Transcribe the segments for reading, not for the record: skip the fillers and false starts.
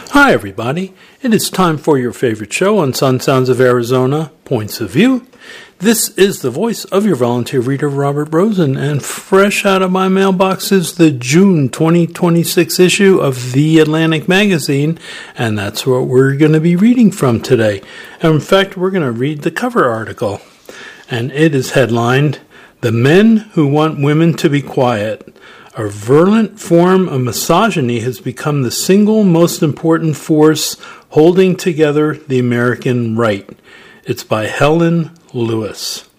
Hi, everybody. It is time for your favorite show on Sun Sounds of Arizona, Points of View. This is the voice of your volunteer reader, Robert Rosen, and fresh out of my mailbox is the June 2026 issue of The Atlantic Magazine, and that's what we're going to be reading from today. And in fact, we're going to read the cover article, and it is headlined, "The Men Who Want Women to Be Quiet. A virulent form of misogyny has become the single most important force holding together the American right." It's by Helen Lewis.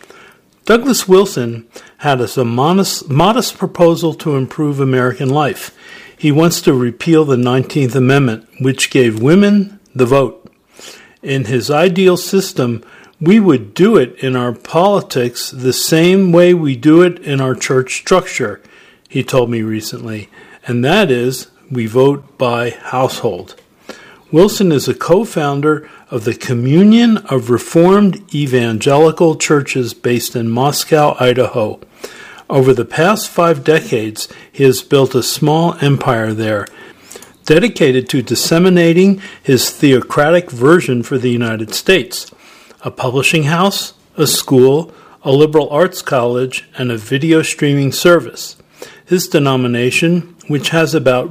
Douglas Wilson had a modest proposal to improve American life. He wants to repeal the 19th Amendment, which gave women the vote. In his ideal system, we would do it in our politics the same way we do it in our church structure, he told me recently, and that is, we vote by household. Wilson is a co-founder of the Communion of Reformed Evangelical Churches based in Moscow, Idaho. Over the past 5 decades, he has built a small empire there, dedicated to disseminating his theocratic version for the United States. A publishing house, a school, a liberal arts college, and a video streaming service. His denomination, which has about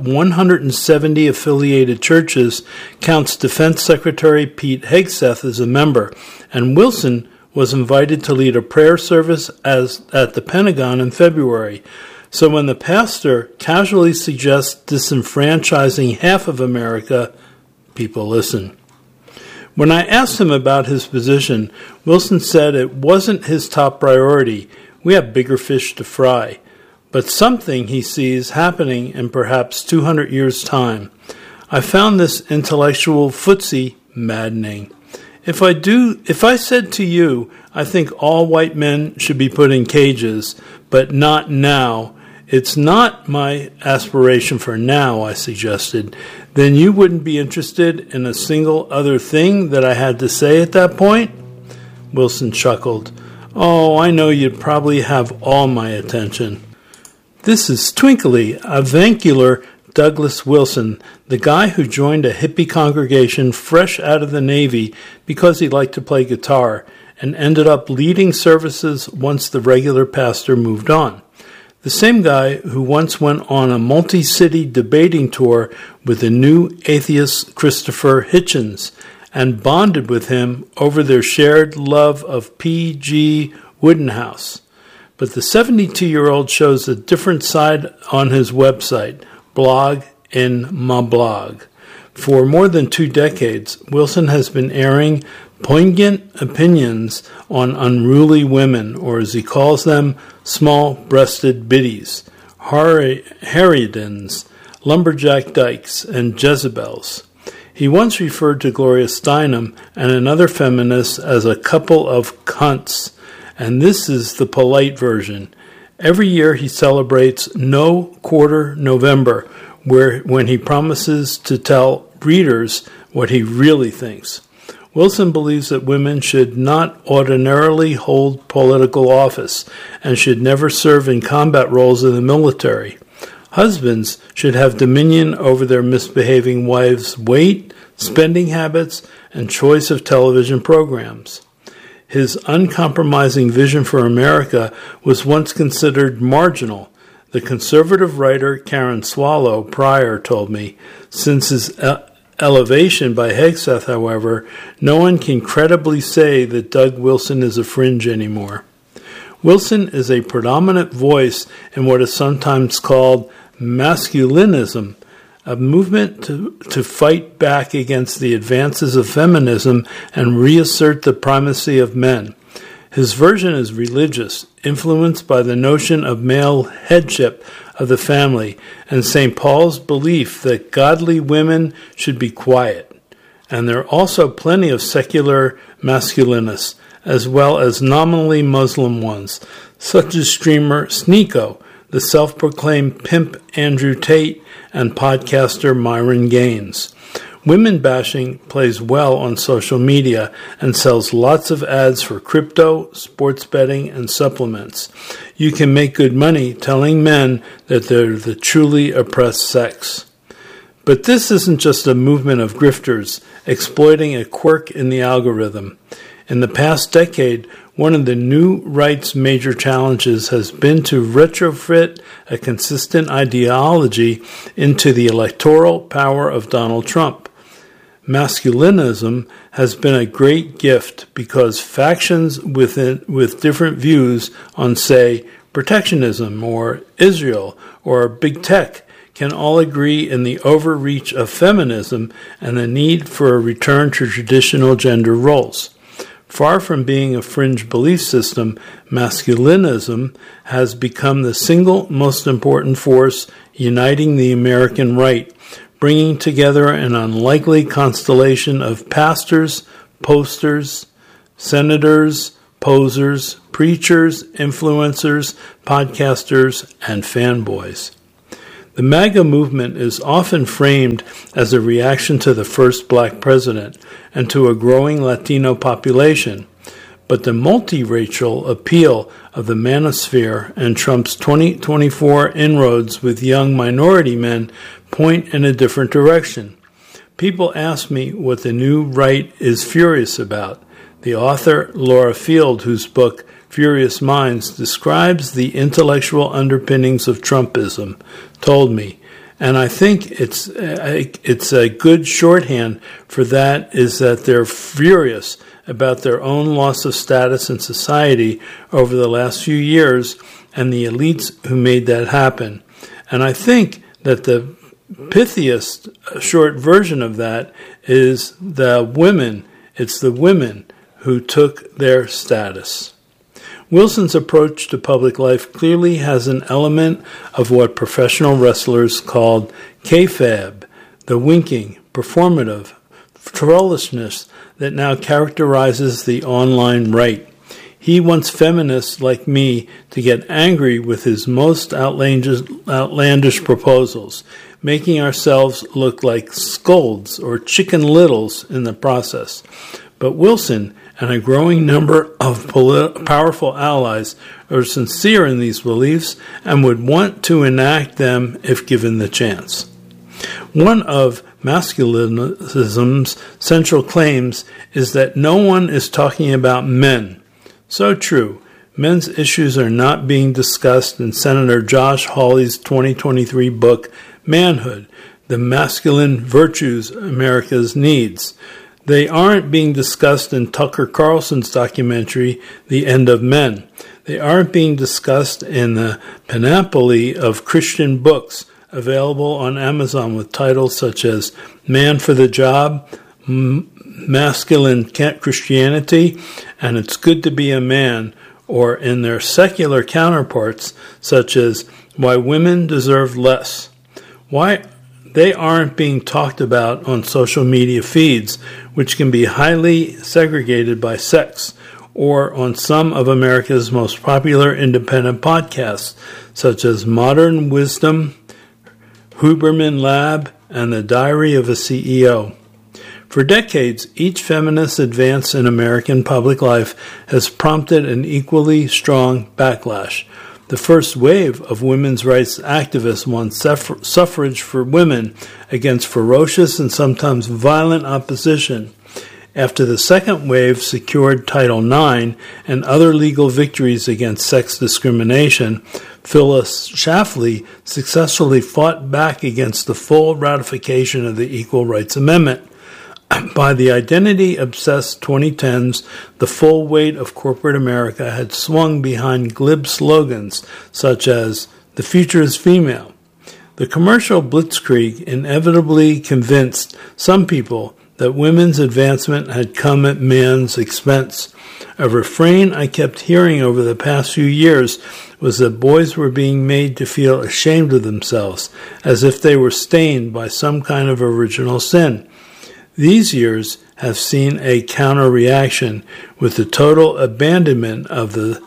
170 affiliated churches, counts Defense Secretary Pete Hegseth as a member, and Wilson was invited to lead a prayer service at the Pentagon in February. So when the pastor casually suggests disenfranchising half of America, people listen. When I asked him about his position, Wilson said it wasn't his top priority. We have bigger fish to fry. But something he sees happening in perhaps 200 years' time. I found this intellectual footsie maddening. If I said to you, I think all white men should be put in cages, but not now, it's not my aspiration for now, I suggested, then you wouldn't be interested in a single other thing that I had to say at that point? Wilson chuckled. Oh, I know you'd probably have all my attention. This is twinkly, avuncular Douglas Wilson, the guy who joined a hippie congregation fresh out of the Navy because he liked to play guitar and ended up leading services once the regular pastor moved on. The same guy who once went on a multi-city debating tour with the new atheist Christopher Hitchens and bonded with him over their shared love of P.G. Wodehouse. But the 72-year-old shows a different side on his website, Blog in My Blog. For more than 2 decades, Wilson has been airing poignant opinions on unruly women, or as he calls them, small-breasted biddies, harridans, lumberjack dykes, and Jezebels. He once referred to Gloria Steinem and another feminist as a couple of cunts, and this is the polite version. Every year he celebrates No Quarter November, when he promises to tell readers what he really thinks. Wilson believes that women should not ordinarily hold political office and should never serve in combat roles in the military. Husbands should have dominion over their misbehaving wives' weight, spending habits, and choice of television programs. His uncompromising vision for America was once considered marginal. The conservative writer Karen Swallow Pryor told me. Since his elevation by Hegseth, however, no one can credibly say that Doug Wilson is a fringe anymore. Wilson is a predominant voice in what is sometimes called masculinism, a movement to fight back against the advances of feminism and reassert the primacy of men. His version is religious, influenced by the notion of male headship of the family and St. Paul's belief that godly women should be quiet. And there are also plenty of secular masculinists, as well as nominally Muslim ones, such as streamer Sneeko, the self-proclaimed pimp Andrew Tate, and podcaster Myron Gaines. Women bashing plays well on social media and sells lots of ads for crypto, sports betting, and supplements. You can make good money telling men that they're the truly oppressed sex. But this isn't just a movement of grifters exploiting a quirk in the algorithm. In the past decade, one of the new right's major challenges has been to retrofit a consistent ideology into the electoral power of Donald Trump. Masculinism has been a great gift because factions with different views on, say, protectionism or Israel or big tech can all agree in the overreach of feminism and the need for a return to traditional gender roles. Far from being a fringe belief system, masculinism has become the single most important force uniting the American right, bringing together an unlikely constellation of pastors, posters, senators, posers, preachers, influencers, podcasters, and fanboys. The MAGA movement is often framed as a reaction to the first black president and to a growing Latino population, but the multiracial appeal of the manosphere and Trump's 2024 inroads with young minority men point in a different direction. People ask me what the new right is furious about. The author, Laura Field, whose book Furious Minds describes the intellectual underpinnings of Trumpism, told me, and I think it's a good shorthand for that is that they're furious about their own loss of status in society over the last few years and the elites who made that happen. And I think that the pithiest short version of that is the women. It's the women who took their status. Wilson's approach to public life clearly has an element of what professional wrestlers called kayfabe, the winking, performative, trollishness that now characterizes the online right. He wants feminists like me to get angry with his most outlandish proposals, making ourselves look like scolds or chicken littles in the process. But Wilson and a growing number of powerful allies are sincere in these beliefs and would want to enact them if given the chance. One of masculinism's central claims is that no one is talking about men. So true. Men's issues are not being discussed in Senator Josh Hawley's 2023 book, Manhood, The Masculine Virtues America Needs. They aren't being discussed in Tucker Carlson's documentary, The End of Men. They aren't being discussed in the panoply of Christian books available on Amazon with titles such as Man for the Job, Masculine Christianity, and It's Good to Be a Man, or in their secular counterparts such as Why Women Deserve Less. Why they aren't being talked about on social media feeds, which can be highly segregated by sex, or on some of America's most popular independent podcasts, such as Modern Wisdom, Huberman Lab, and The Diary of a CEO. For decades, each feminist advance in American public life has prompted an equally strong backlash. The first wave of women's rights activists won suffrage for women against ferocious and sometimes violent opposition. After the second wave secured Title IX and other legal victories against sex discrimination, Phyllis Schlafly successfully fought back against the full ratification of the Equal Rights Amendment. By the identity-obsessed 2010s, the full weight of corporate America had swung behind glib slogans such as, "The future is female." The commercial blitzkrieg inevitably convinced some people that women's advancement had come at man's expense. A refrain I kept hearing over the past few years was that boys were being made to feel ashamed of themselves, as if they were stained by some kind of original sin. These years have seen a counter-reaction with the total abandonment of the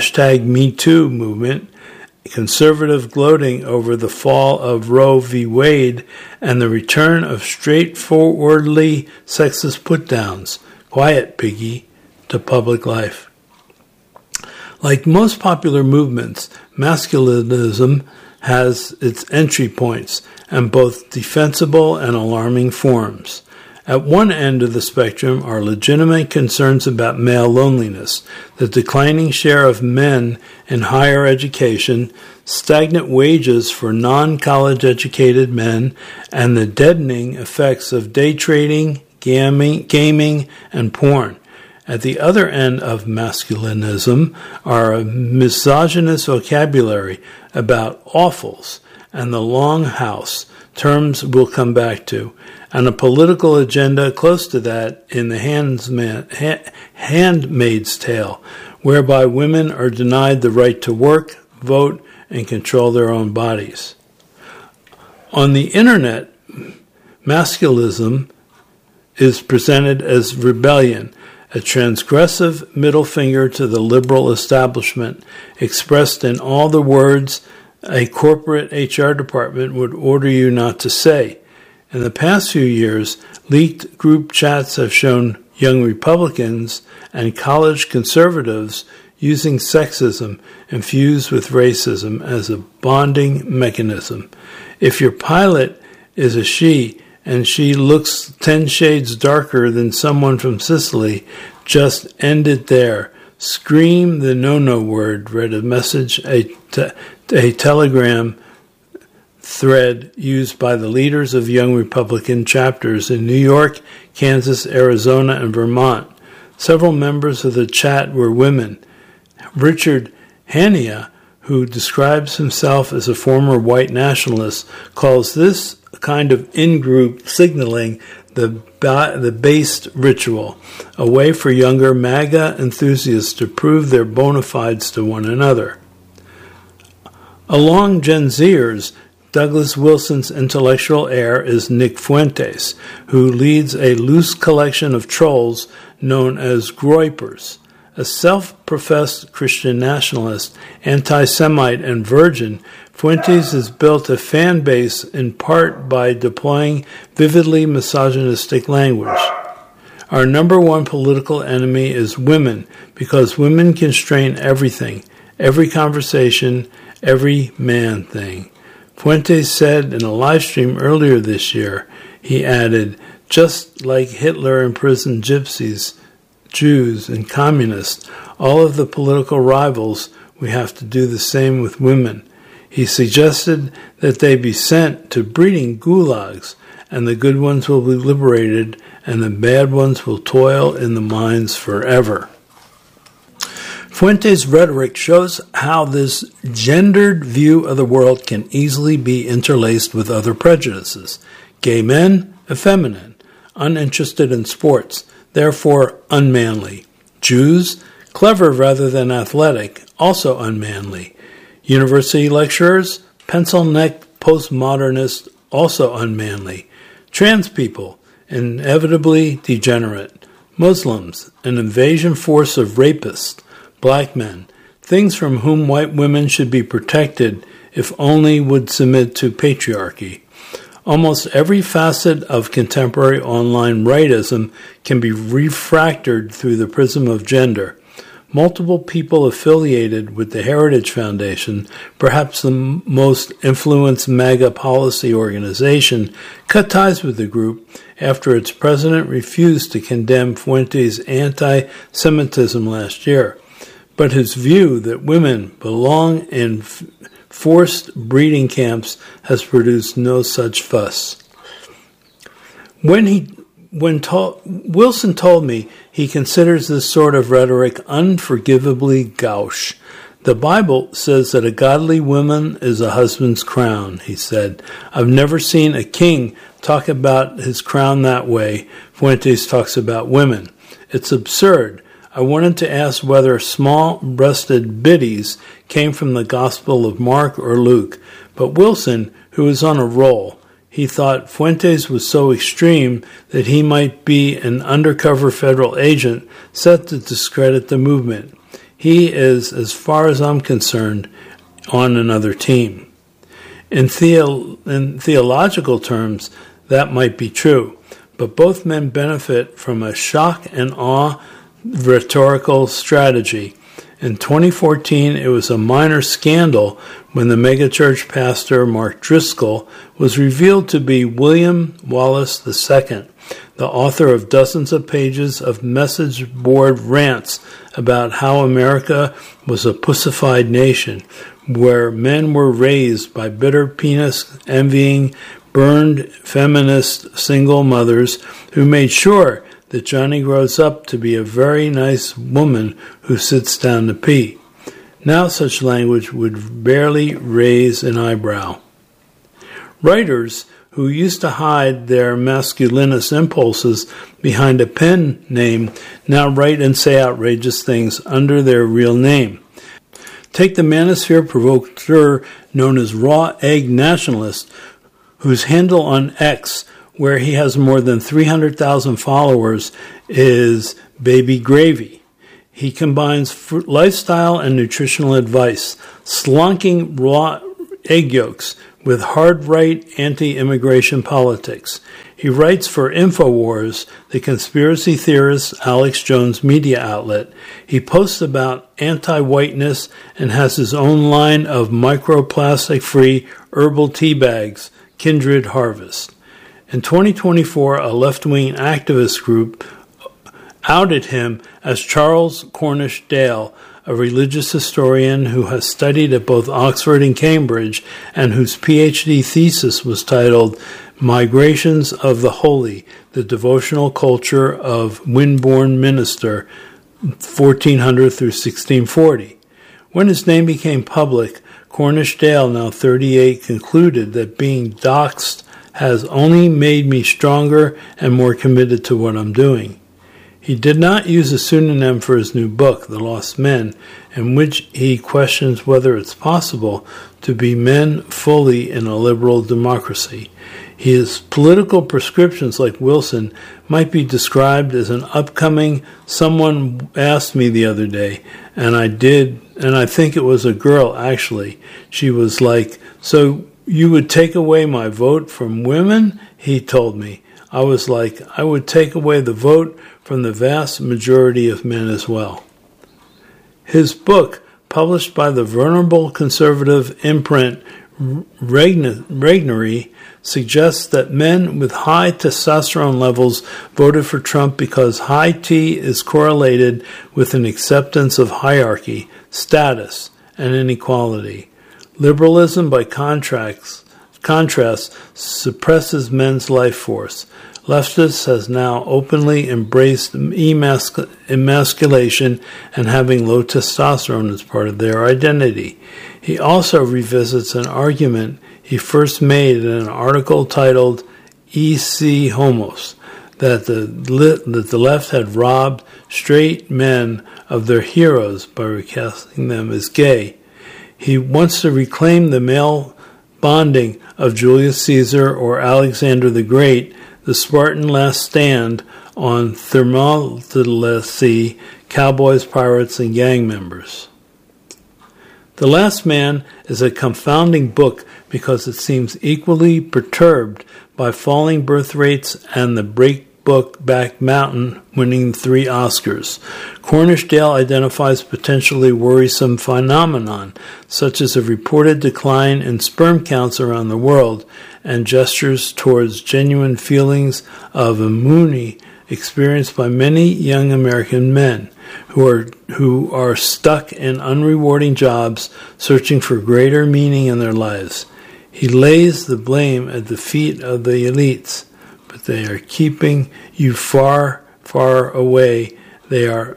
#MeToo movement, conservative gloating over the fall of Roe v. Wade, and the return of straightforwardly sexist put-downs, quiet piggy, to public life. Like most popular movements, masculinism has its entry points and both defensible and alarming forms. At one end of the spectrum are legitimate concerns about male loneliness, the declining share of men in higher education, stagnant wages for non-college educated men, and the deadening effects of day trading, gaming, and porn. At the other end of masculinism are a misogynist vocabulary about offals and the long house, terms we'll come back to, and a political agenda close to that in the Handmaid's Tale, whereby women are denied the right to work, vote, and control their own bodies. On the internet, masculinism is presented as rebellion, a transgressive middle finger to the liberal establishment, expressed in all the words a corporate HR department would order you not to say. In the past few years, leaked group chats have shown young Republicans and college conservatives using sexism infused with racism as a bonding mechanism. If your pilot is a she and she looks 10 shades darker than someone from Sicily, just end it there. Scream the no-no word, read a message, a telegram thread used by the leaders of young Republican chapters in New York, Kansas, Arizona, and Vermont. Several members of the chat were women. Richard Hanania, who describes himself as a former white nationalist, calls this kind of in-group signaling the based ritual, a way for younger MAGA enthusiasts to prove their bona fides to one another. Along Gen Zers, Douglas Wilson's intellectual heir is Nick Fuentes, who leads a loose collection of trolls known as Groypers. A self-professed Christian nationalist, anti-Semite, and virgin, Fuentes has built a fan base in part by deploying vividly misogynistic language. Our number one political enemy is women, because women constrain everything, every conversation, every man thing. Fuentes said in a live stream earlier this year, he added, just like Hitler imprisoned gypsies, Jews, and communists, all of the political rivals, we have to do the same with women. He suggested that they be sent to breeding gulags, and the good ones will be liberated, and the bad ones will toil in the mines forever. Fuentes' rhetoric shows how this gendered view of the world can easily be interlaced with other prejudices. Gay men, effeminate, uninterested in sports, therefore unmanly. Jews, clever rather than athletic, also unmanly. University lecturers, pencil-necked postmodernists, also unmanly. Trans people, inevitably degenerate. Muslims, an invasion force of rapists. Black men, things from whom white women should be protected if only would submit to patriarchy. Almost every facet of contemporary online rightism can be refractored through the prism of gender. Multiple people affiliated with the Heritage Foundation, perhaps the most influenced MAGA policy organization, cut ties with the group after its president refused to condemn Fuentes' anti-Semitism last year. But his view that women belong in forced breeding camps has produced no such fuss. Wilson told me he considers this sort of rhetoric unforgivably gauche. The Bible says that a godly woman is a husband's crown, he said. I've never seen a king talk about his crown that way. Fuentes talks about women. It's absurd. I wanted to ask whether small-breasted biddies came from the Gospel of Mark or Luke, but Wilson, who was on a roll, he thought Fuentes was so extreme that he might be an undercover federal agent set to discredit the movement. He is, as far as I'm concerned, on another team. In theological terms, that might be true, but both men benefit from a shock and awe rhetorical strategy, In 2014, it was a minor scandal when the megachurch pastor Mark Driscoll was revealed to be William Wallace II, the author of dozens of pages of message board rants about how America was a pussified nation, where men were raised by bitter penis-envying, burned feminist single mothers who made sure that Johnny grows up to be a very nice woman who sits down to pee. Now such language would barely raise an eyebrow. Writers who used to hide their masculinist impulses behind a pen name now write and say outrageous things under their real name. Take the manosphere provocateur known as Raw Egg Nationalist, whose handle on X, where he has more than 300,000 followers, is Baby Gravy. He combines lifestyle and nutritional advice, slunking raw egg yolks with hard-right anti-immigration politics. He writes for InfoWars, the conspiracy theorist Alex Jones media outlet. He posts about anti-whiteness and has his own line of microplastic-free herbal tea bags, Kindred Harvest. In 2024, a left-wing activist group outed him as Charles Cornish Dale, a religious historian who has studied at both Oxford and Cambridge and whose PhD thesis was titled Migrations of the Holy, the Devotional Culture of Wimborne Minster, 1400 through 1640. When his name became public, Cornish Dale, now 38, concluded that being doxxed has only made me stronger and more committed to what I'm doing. He did not use a pseudonym for his new book, The Lost Men, in which he questions whether it's possible to be men fully in a liberal democracy. His political prescriptions, like Wilson, might be described as an upcoming, someone asked me the other day, and I think it was a girl actually. She was like, "So you would take away my vote from women?" He told me. I was like, I would take away the vote from the vast majority of men as well. His book, published by the venerable conservative imprint Regnery, suggests that men with high testosterone levels voted for Trump because high T is correlated with an acceptance of hierarchy, status, and inequality. Liberalism, by contrast, suppresses men's life force. Leftists has now openly embraced emasculation and having low testosterone as part of their identity. He also revisits an argument he first made in an article titled E.C. Homos, that the left had robbed straight men of their heroes by recasting them as gay. He wants to reclaim the male bonding of Julius Caesar or Alexander the Great, the Spartan last stand on Thermopylae, cowboys, pirates, and gang members. The Last Man is a confounding book because it seems equally perturbed by falling birth rates and the Breakback Mountain winning 3 Oscars. Cornish Dale identifies potentially worrisome phenomenon, such as a reported decline in sperm counts around the world, and gestures towards genuine feelings of immunity experienced by many young American men who are stuck in unrewarding jobs searching for greater meaning in their lives. He lays the blame at the feet of the elites, but they are keeping you far, far away. They are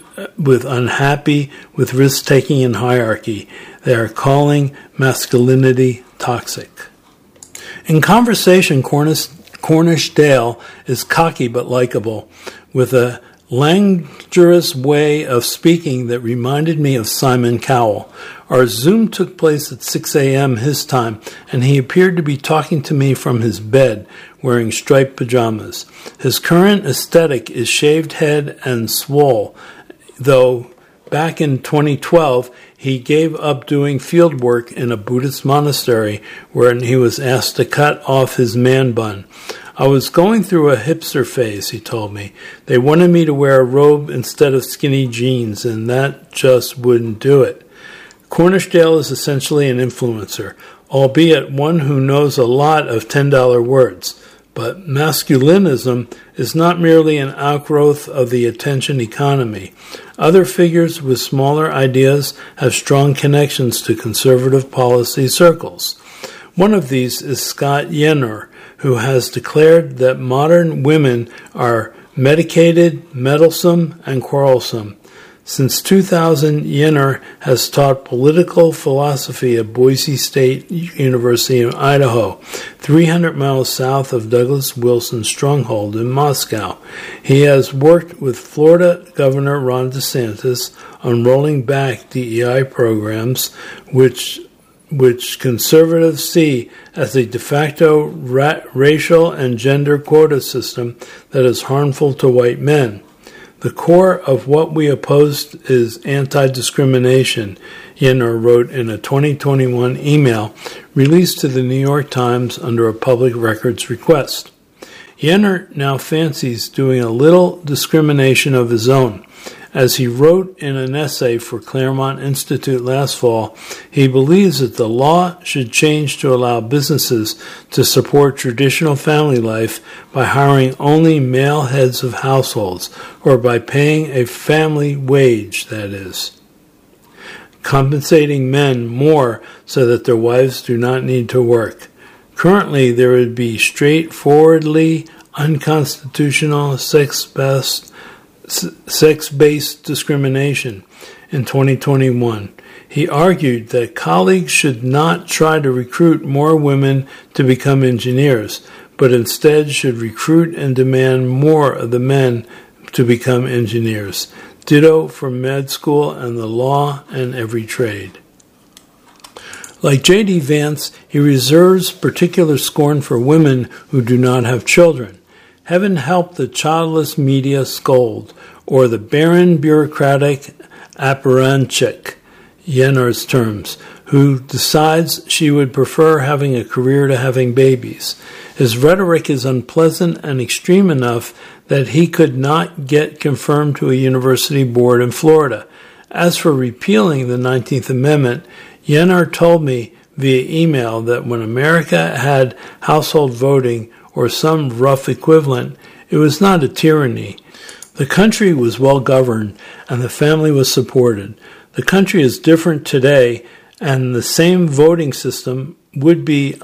unhappy with risk-taking and hierarchy. They are calling masculinity toxic. In conversation, Cornish Dale is cocky but likable, with a languorous way of speaking that reminded me of Simon Cowell. Our Zoom took place at 6 a.m. his time, and he appeared to be talking to me from his bed, wearing striped pajamas. His current aesthetic is shaved head and swole, though back in 2012, he gave up doing field work in a Buddhist monastery where he was asked to cut off his man bun. I was going through a hipster phase, he told me. They wanted me to wear a robe instead of skinny jeans, and that just wouldn't do it. Cornishdale is essentially an influencer, albeit one who knows a lot of $10 words. But masculinism is not merely an outgrowth of the attention economy. Other figures with smaller ideas have strong connections to conservative policy circles. One of these is Scott Yenor, who has declared that modern women are medicated, meddlesome, and quarrelsome. Since 2000, Yenor has taught political philosophy at Boise State University in Idaho, 300 miles south of Douglas Wilson's stronghold in Moscow. He has worked with Florida Governor Ron DeSantis on rolling back DEI programs, which conservatives see as a de facto racial and gender quota system that is harmful to white men. The core of what we oppose is anti-discrimination, Yenor wrote in a 2021 email released to the New York Times under a public records request. Yenor now fancies doing a little discrimination of his own. As he wrote in an essay for Claremont Institute last fall, he believes that the law should change to allow businesses to support traditional family life by hiring only male heads of households, or by paying a family wage, that is, compensating men more so that their wives do not need to work. Currently, there would be straightforwardly unconstitutional sex-based discrimination in 2021. He argued that colleagues should not try to recruit more women to become engineers, but instead should recruit and demand more of the men to become engineers. Ditto for med school and the law and every trade. Like J.D. Vance, he reserves particular scorn for women who do not have children. Heaven help the childless media scold, or the barren bureaucratic apparatchik, Yenor's terms, who decides she would prefer having a career to having babies. His rhetoric is unpleasant and extreme enough that he could not get confirmed to a university board in Florida. As for repealing the 19th Amendment, Yenor told me via email that when America had household voting, or some rough equivalent, it was not a tyranny. The country was well governed, and the family was supported. The country is different today, and the same voting system would be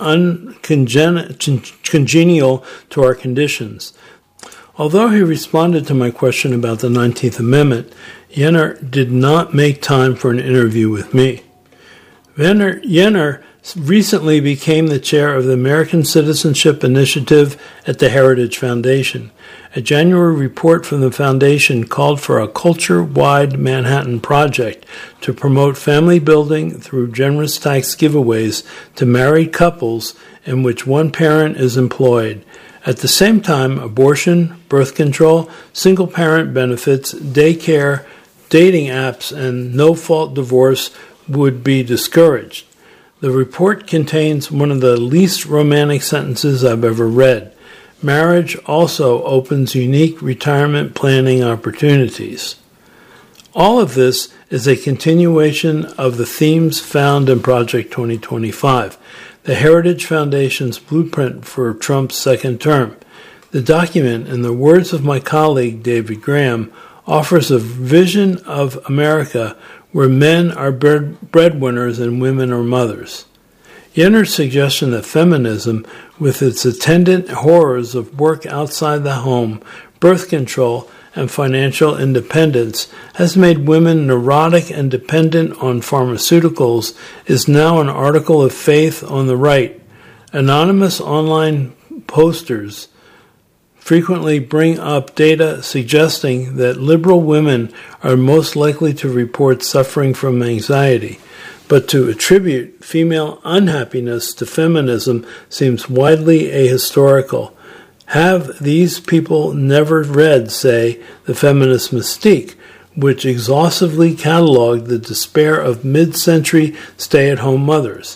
uncongenial to our conditions. Although he responded to my question about the 19th Amendment, Yenor did not make time for an interview with me. Yenor recently became the chair of the American Citizenship Initiative at the Heritage Foundation. A January report from the foundation called for a culture-wide Manhattan project to promote family building through generous tax giveaways to married couples in which one parent is employed. At the same time, abortion, birth control, single-parent benefits, daycare, dating apps, and no-fault divorce would be discouraged. The report contains one of the least romantic sentences I've ever read. Marriage also opens unique retirement planning opportunities. All of this is a continuation of the themes found in Project 2025, the Heritage Foundation's blueprint for Trump's second term. The document, in the words of my colleague David Graham, offers a vision of America where men are breadwinners and women are mothers. Yenor's suggestion that feminism, with its attendant horrors of work outside the home, birth control, and financial independence, has made women neurotic and dependent on pharmaceuticals, is now an article of faith on the right. Anonymous online posters frequently bring up data suggesting that liberal women are most likely to report suffering from anxiety, but to attribute female unhappiness to feminism seems widely ahistorical. Have these people never read, say, The Feminist Mystique, which exhaustively cataloged the despair of mid-century stay-at-home mothers?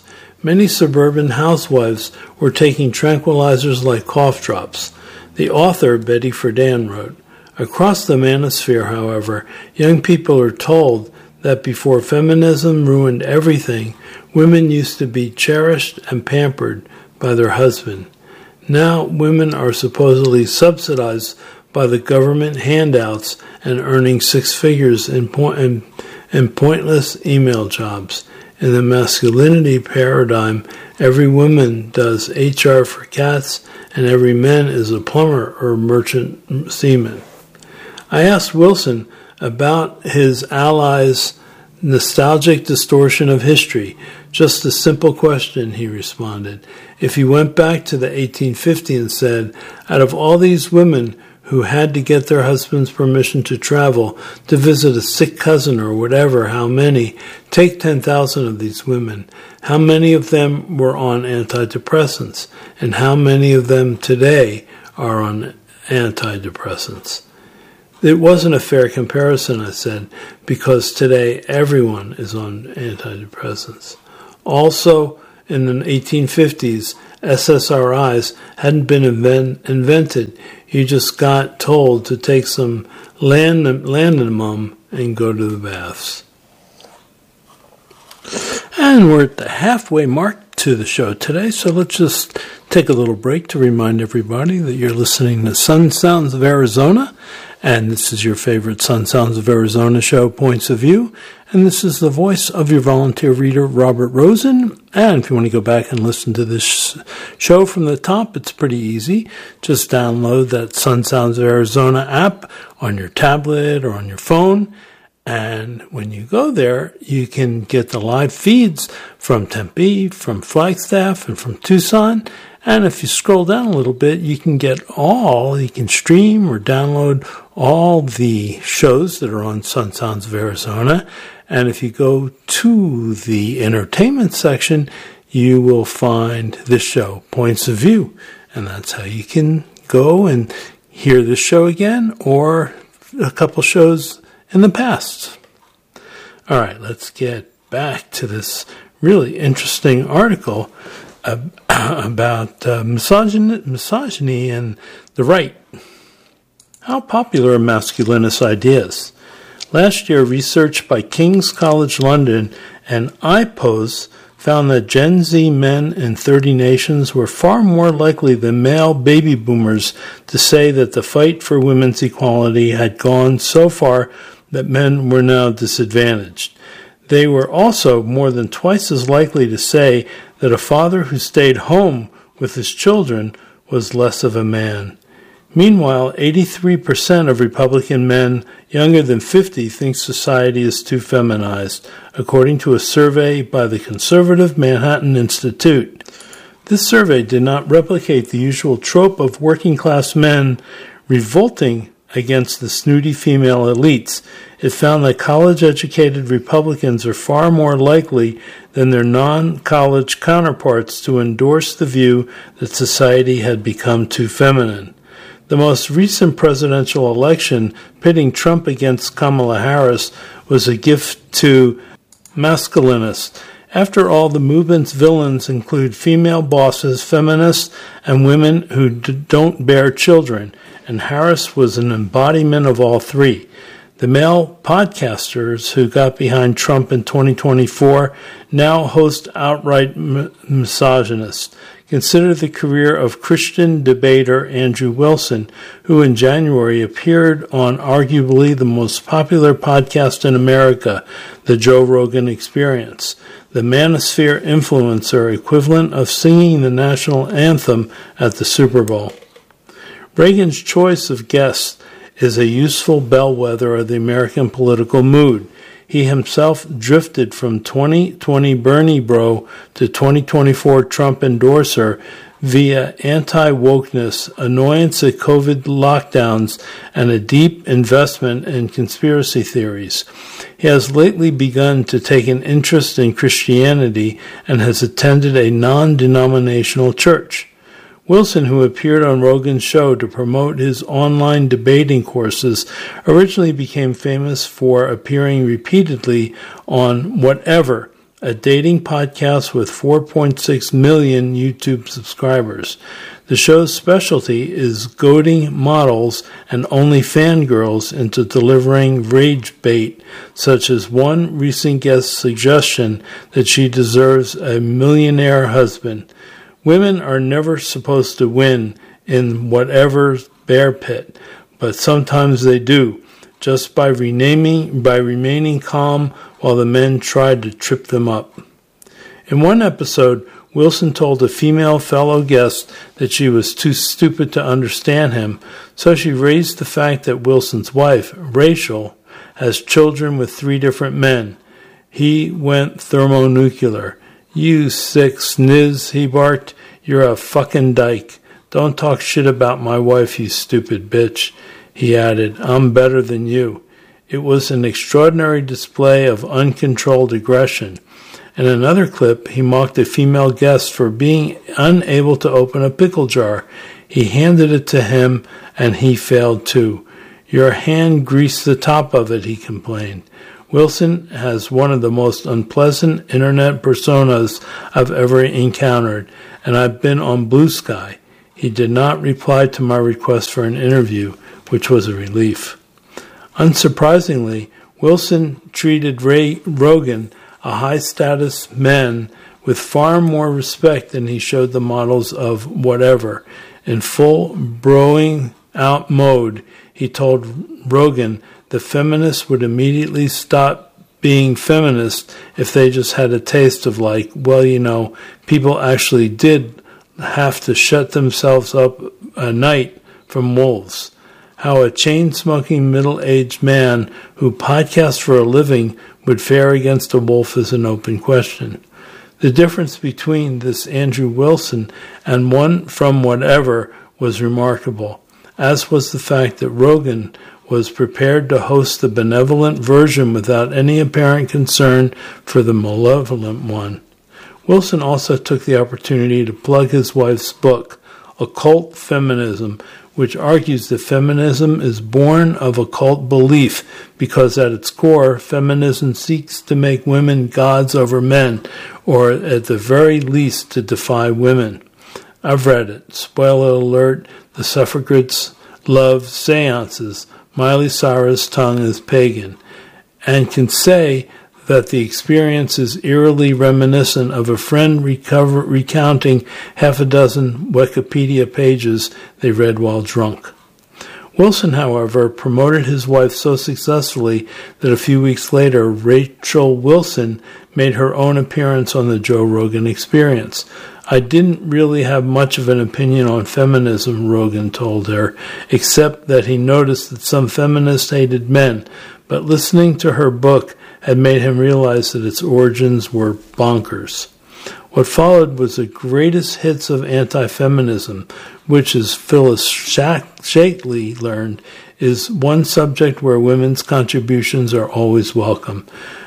Many suburban housewives were taking tranquilizers like cough drops. The author, Betty Friedan, wrote, "Across the manosphere, however, young people are told that before feminism ruined everything, women used to be cherished and pampered by their husband. Now women are supposedly subsidized by the government handouts and earning six figures in pointless email jobs. In the masculinity paradigm, every woman does HR for cats and every man is a plumber or merchant seaman." I asked Wilson about his allies' nostalgic distortion of history. "Just a simple question," he responded. "If you went back to the 1850s and said, out of all these women who had to get their husband's permission to travel, to visit a sick cousin or whatever, how many? Take 10,000 of these women. How many of them were on antidepressants? And how many of them today are on antidepressants?" It wasn't a fair comparison, I said, because today everyone is on antidepressants. Also, in the 1850s, SSRIs hadn't been invented. You just got told to take some Landium and go to the baths. And we're at the halfway mark to the show today, so let's just take a little break to remind everybody that you're listening to Sun Sounds of Arizona, and this is your favorite Sun Sounds of Arizona show, Points of View, and this is the voice of your volunteer reader, Robert Rosen. And if you want to go back and listen to this show from the top, it's pretty easy. Just download that Sun Sounds of Arizona app on your tablet or on your phone. And when you go there, you can get the live feeds from Tempe, from Flagstaff, and from Tucson. And if you scroll down a little bit, you can stream or download all the shows that are on Sun Sounds of Arizona. And if you go to the entertainment section, you will find this show, Points of View. And that's how you can go and hear this show again or a couple shows in the past. All right, let's get back to this really interesting article about misogyny and the right. How popular are masculinist ideas? Last year, research by King's College London and IPOS found that Gen Z men in 30 nations were far more likely than male baby boomers to say that the fight for women's equality had gone so far that men were now disadvantaged. They were also more than twice as likely to say that a father who stayed home with his children was less of a man. Meanwhile, 83% of Republican men younger than 50 think society is too feminized, according to a survey by the conservative Manhattan Institute. This survey did not replicate the usual trope of working-class men revolting against the snooty female elites. It found that college-educated Republicans are far more likely than their non-college counterparts to endorse the view that society had become too feminine. The most recent presidential election, pitting Trump against Kamala Harris, was a gift to masculinists. After all, the movement's villains include female bosses, feminists, and women who don't bear children, and Harris was an embodiment of all three. The male podcasters who got behind Trump in 2024 now host outright misogynists. Consider the career of Christian debater Andrew Wilson, who in January appeared on arguably the most popular podcast in America, The Joe Rogan Experience, the manosphere influencer equivalent of singing the national anthem at the Super Bowl. Reagan's choice of guests is a useful bellwether of the American political mood. He himself drifted from 2020 Bernie bro to 2024 Trump endorser via anti-wokeness, annoyance at COVID lockdowns, and a deep investment in conspiracy theories. He has lately begun to take an interest in Christianity and has attended a non-denominational church. Wilson, who appeared on Rogan's show to promote his online debating courses, originally became famous for appearing repeatedly on Whatever, a dating podcast with 4.6 million YouTube subscribers. The show's specialty is goading models and only fangirls into delivering rage bait, such as one recent guest's suggestion that she deserves a millionaire husband. Women are never supposed to win in whatever bear pit, but sometimes they do, just by remaining calm while the men tried to trip them up. In one episode, Wilson told a female fellow guest that she was too stupid to understand him, so she raised the fact that Wilson's wife, Rachel, has children with 3 different men. He went thermonuclear. "You sick sniz," he barked. "You're a fucking dyke. Don't talk shit about my wife, you stupid bitch." He added, "I'm better than you." It was an extraordinary display of uncontrolled aggression. In another clip, he mocked a female guest for being unable to open a pickle jar. He handed it to him, and he failed too. "Your hand greased the top of it," he complained. Wilson has one of the most unpleasant internet personas I've ever encountered, and I've been on Blue Sky. He did not reply to my request for an interview, which was a relief. Unsurprisingly, Wilson treated Rogan, a high-status man, with far more respect than he showed the models of whatever. In full broing out mode, he told Rogan the feminists would immediately stop being feminists if they just had a taste of people actually did have to shut themselves up a night from wolves. How a chain-smoking middle-aged man who podcasts for a living would fare against a wolf is an open question. The difference between this Andrew Wilson and one from whatever was remarkable, as was the fact that Rogan was prepared to host the benevolent version without any apparent concern for the malevolent one. Wilson also took the opportunity to plug his wife's book, Occult Feminism, which argues that feminism is born of occult belief because at its core, feminism seeks to make women gods over men, or at the very least to defy women. I've read it. Spoiler alert, the suffragettes love seances. Miley Cyrus' tongue is pagan, and can say that the experience is eerily reminiscent of a friend recounting half a dozen Wikipedia pages they read while drunk. Wilson, however, promoted his wife so successfully that a few weeks later, Rachel Wilson made her own appearance on the Joe Rogan Experience. "I didn't really have much of an opinion on feminism," Rogan told her, except that he noticed that some feminists hated men, but listening to her book had made him realize that its origins were bonkers. What followed was the greatest hits of anti-feminism, which, as Phyllis Shakley learned, is one subject where women's contributions are always welcome.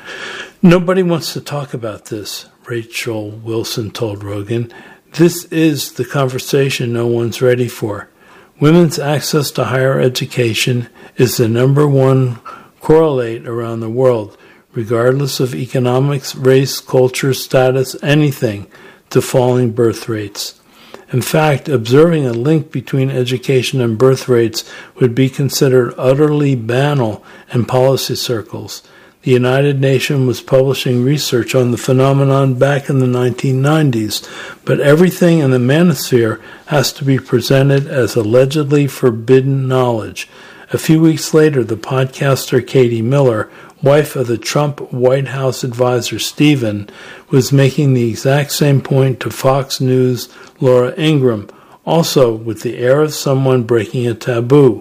"Nobody wants to talk about this," Rachel Wilson told Rogan. "This is the conversation no one's ready for. Women's access to higher education is the number one correlate around the world, regardless of economics, race, culture, status, anything, to falling birth rates. In fact, observing a link between education and birth rates would be considered utterly banal in policy circles. The United Nations was publishing research on the phenomenon back in the 1990s, but everything in the manosphere has to be presented as allegedly forbidden knowledge. A few weeks later, the podcaster Katie Miller, wife of the Trump White House advisor Stephen, was making the exact same point to Fox News' Laura Ingraham, also with the air of someone breaking a taboo.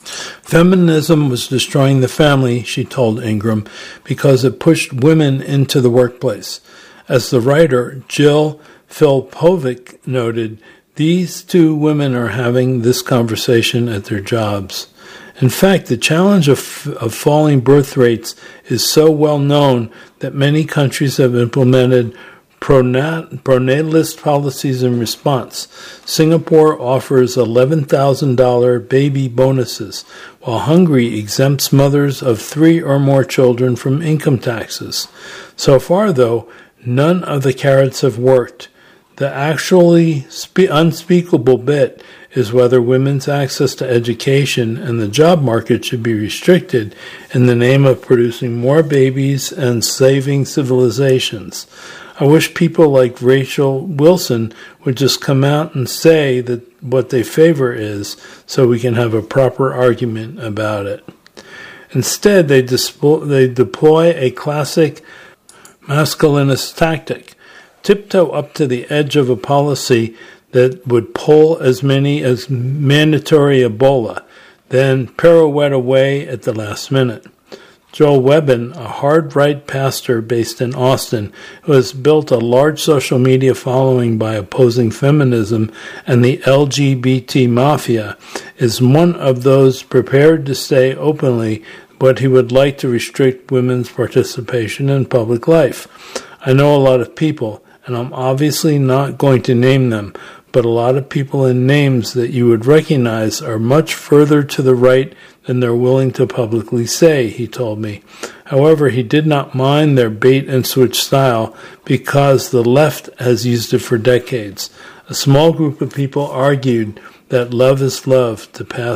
Feminism was destroying the family, she told Ingraham, because it pushed women into the workplace. As the writer Jill Filpovic noted, these two women are having this conversation at their jobs. In fact, the challenge of falling birth rates is so well known that many countries have implemented pronatalist policies in response. Singapore offers $11,000 baby bonuses, while Hungary exempts mothers of 3 or more children from income taxes. So far, though, None of the carrots have worked. The actually unspeakable bit is whether women's access to education and the job market should be restricted in the name of producing more babies and saving civilizations. I wish people like Rachel Wilson would just come out and say that what they favor is, so we can have a proper argument about it. Instead, they deploy a classic masculinist tactic. Tiptoe up to the edge of a policy that would pull as many as mandatory Ebola, then pirouette away at the last minute. Joel Webbin, a hard-right pastor based in Austin, who has built a large social media following by opposing feminism and the LGBT mafia, is one of those prepared to say openly what he would like to restrict women's participation in public life. I know a lot of people, and I'm obviously not going to name them, but a lot of people in names that you would recognize are much further to the right than they're willing to publicly say, he told me. However, he did not mind their bait-and-switch style because the left has used it for decades. A small group of people argued that love is love to pass